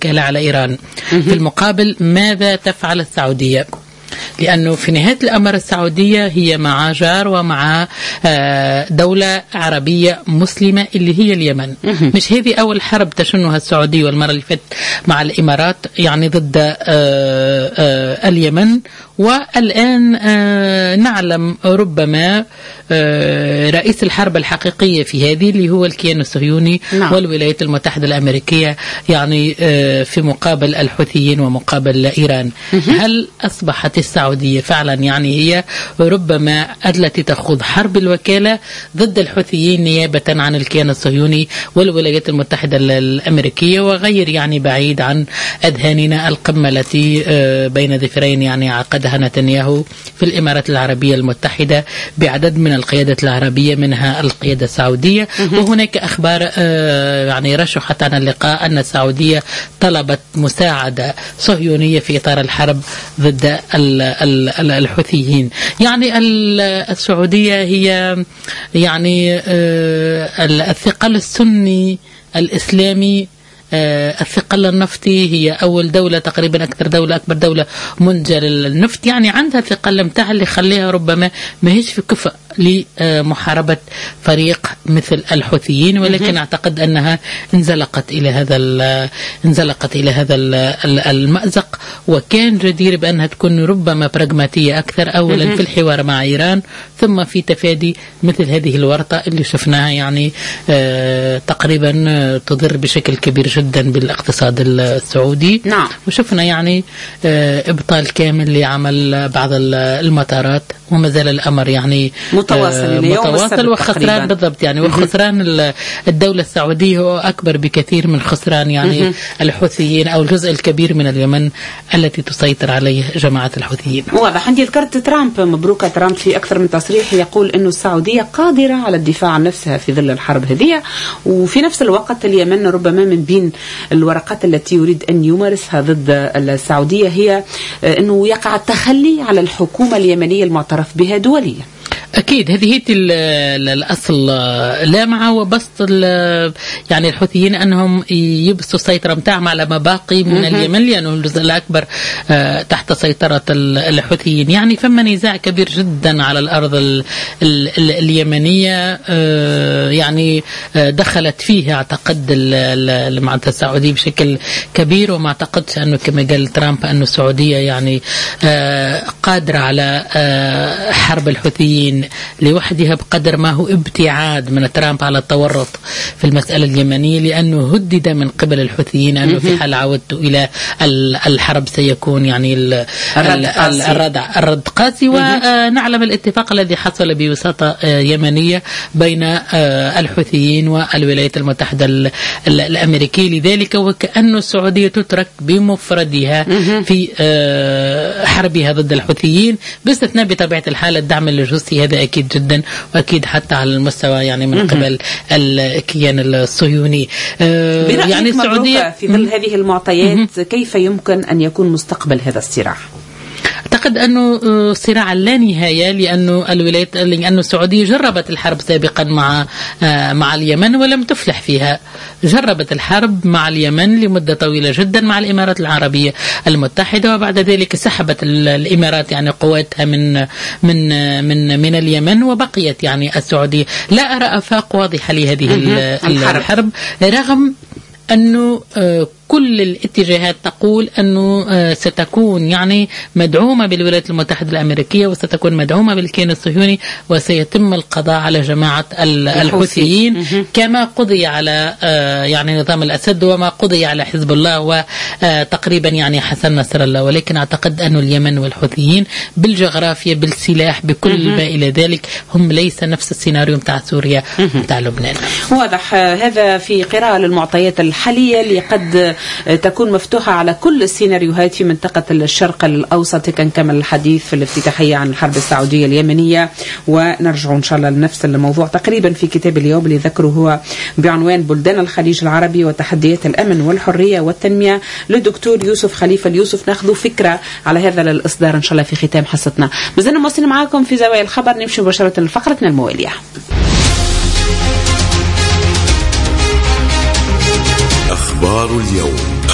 الوكالة على إيران. في المقابل ماذا تفعل السعودية؟ لأنه في نهاية الأمر السعودية هي مع جار ومع دولة عربية مسلمة اللي هي اليمن. مش هذه أول حرب تشنها السعودية والمرة اللي فاتت مع الإمارات يعني ضد اليمن، والآن نعلم ربما رئيس الحرب الحقيقية في هذه اللي هو الكيان الصهيوني والولايات المتحدة الأمريكية يعني في مقابل الحوثيين ومقابل إيران. هل أصبحت السعودية فعلا يعني هي ربما التي تخوض حرب الوكالة ضد الحوثيين نيابة عن الكيان الصهيوني والولايات المتحدة الأمريكية وغير يعني بعيد عن أذهاننا القمة التي بين ذفرين يعني عقدها نتنياهو في الإمارات العربية المتحدة بعدد من القيادة العربية منها القيادة السعودية. وهناك أخبار يعني رشحت عن اللقاء أن السعودية طلبت مساعدة صهيونية في إطار الحرب ضد الحوثيين. يعني السعودية هي يعني الثقل السني الإسلامي، الثقل النفطي، هي أول دولة تقريبا أكبر دولة منتجة للنفط، يعني عندها ثقل لمتاع اللي خليها ربما ما هيش في كفء لمحاربة فريق مثل الحوثيين، ولكن أعتقد أنها انزلقت إلى هذا المأزق، وكان جدير بأنها تكون ربما براغماتية أكثر، أولا في الحوار مع إيران ثم في تفادي مثل هذه الورطة اللي شفناها يعني تقريبا تضر بشكل كبير جدا بالاقتصاد السعودي. نعم. وشفنا يعني إبطال كامل لعمل بعض المطارات، وما زال الأمر يعني متواصل وخسران بالضبط يعني وخسران الدولة السعودية هو أكبر بكثير من خسران يعني الحوثيين أو الجزء الكبير من اليمن التي تسيطر عليه جماعة الحوثيين. واضح. عندي ذكرت ترامب، مبروك ترامب في أكثر من تصريح يقول إنه السعودية قادرة على الدفاع عن نفسها في ظل الحرب هذه، وفي نفس الوقت اليمن ربما من بين الورقات التي يريد أن يمارسها ضد السعودية هي أنه يقع التخلي على الحكومة اليمنية المعترف بها دوليا. أكيد هذه هي الأصل لامعة وبسط يعني الحوثيين أنهم يبسطوا السيطرة متاعهم على ما باقي من اليمن، لأنه الجزء الأكبر تحت سيطرة الحوثيين. يعني فما نزاع كبير جدا على الأرض اليمنية يعني دخلت فيه أعتقد المعارضة السعودية بشكل كبير، وما أعتقدش أنه كما قال ترامب أنه السعودية يعني قادرة على حرب الحوثيين لوحدها بقدر ما هو ابتعاد من ترامب على التورط في المسألة اليمنية، لأنه هدد من قبل الحوثيين أنه في حال عودته إلى الحرب سيكون يعني الرد قاسي. ونعلم الاتفاق الذي حصل بوساطة يمنية بين الحوثيين والولايات المتحدة الأمريكية، لذلك وكأن السعودية تترك بمفردها في حربها ضد الحوثيين، باستثناء بطبيعة الحال الدعم اللوجستي، هذا أكيد جدا، وأكيد حتى على المستوى يعني من قبل الكيان الصهيوني. يعني السعودية في ظل هذه المعطيات كيف يمكن أن يكون مستقبل هذا الصراع؟ أعتقد أنه صراع لا نهاية، لأنه السعودية جربت الحرب سابقا مع اليمن ولم تفلح فيها. جربت الحرب مع اليمن لمدة طويلة جدا مع الإمارات العربية المتحدة، وبعد ذلك سحبت الإمارات يعني قواتها من اليمن، وبقيت يعني السعودية. لا أرى آفاق واضحة لهذه الحرب، رغم أنه كل الاتجاهات تقول أنه ستكون يعني مدعومة بالولايات المتحدة الأمريكية، وستكون مدعومة بالكيان الصهيوني، وسيتم القضاء على جماعة الحوثيين كما قضي على يعني نظام الأسد وما قضي على حزب الله وتقريبا يعني حسن نصر الله. ولكن أعتقد أن اليمن والحوثيين بالجغرافيا بالسلاح بكل ما إلى ذلك هم ليس نفس السيناريو متاع سوريا متاع لبنان. واضح. هذا في قراءة للمعطيات الحالية اللي قد تكون مفتوحة على كل السيناريوهات في منطقة الشرق الأوسط. كان كمل الحديث في الافتتاحية عن الحرب السعودية اليمنية، ونرجع إن شاء الله لنفس الموضوع تقريبا في كتاب اليوم اللي ذكره هو بعنوان بلدان الخليج العربي وتحديات الأمن والحرية والتنمية للدكتور يوسف خليفة اليوسف. ناخذ فكرة على هذا الإصدار إن شاء الله في ختام حصتنا. مازلنا مواصلين معاكم في زوايا الخبر، نمشي مباشرة لفقرتنا الموالية. أخبار اليوم.